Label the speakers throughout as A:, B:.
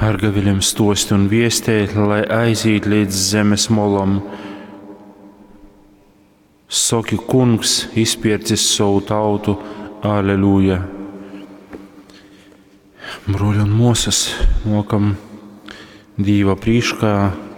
A: ar gaviļiem stost un viestēt, lai aiziet līdz zemes molam. Soki kungs izpiercis savu tautu, aleluja. Broļi un mosas, mokam Dīva prīškā,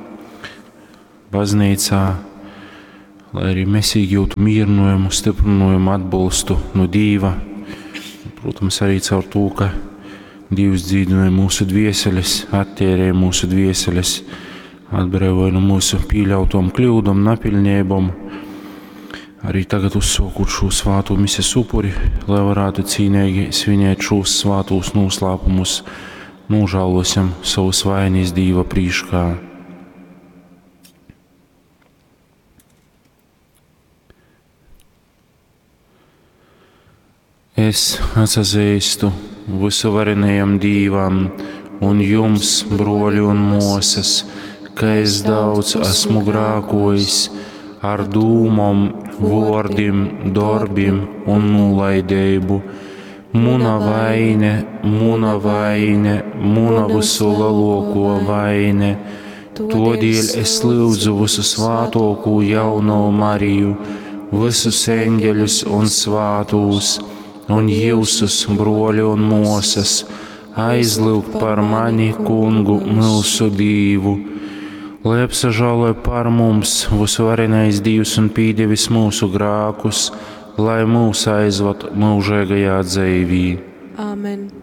A: baznīcā, lai arī mēs iegūtu mierinājumu, stiprinājumu, atbalstu no Dīva. Protams, arī caur to, ka Dievs dzīvināja mūsu dvieseles, attērēja mūsu dvieseles, atbrīvoja no mūsu pieļautom kļūdom, napilnībom. Arī tagad uzsākot šo svāto mises upuri, lai varētu cīnīgi svinēt šos svātos noslēpumus, nožēlosim savus vainas Dīva prīškā. Es atsazīstu visuvarenajam Dīvam un jums, broļi un mosas, ka es daudz esmu grākojis ar dūmom, vārdiem, darbiem un nolaidību. Muna vaine, muna visu lielāko vaine. Todēļ es lūdzu visu svātāko jauno Mariju, visus eņģeļus un svātos, un jūsus, broļi un mosas, aizlūgt par mani kungu mūsu Dīvu. Lai apsažāloja par mums visvarenais Dievs un pīdevis mūsu grākus, lai mūs aizved mūžīgajā dzīvī.
B: Āmen.